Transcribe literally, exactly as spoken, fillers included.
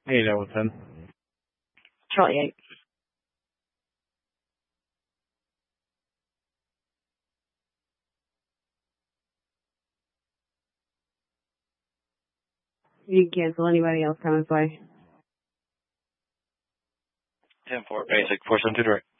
eight oh ten. Charlie eight. You can cancel anybody else coming this way. ten four, basic, four seven two direct.